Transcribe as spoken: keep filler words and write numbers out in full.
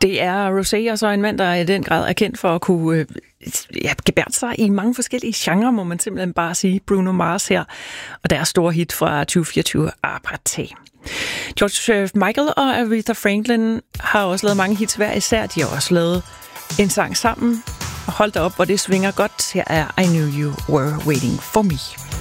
Det er Rosé, og så en mand, der i den grad er kendt for at kunne øh, ja, gebærde sig i mange forskellige genrer, må man simpelthen bare sige. Bruno Mars her, og deres store hit fra tyve fireogtyve, Apartheid. George Michael og Aretha Franklin har også lavet mange hits hver især. De har også lavet en sang sammen. Og hold da op, hvor det svinger godt. Her er I Knew You Were Waiting For Me.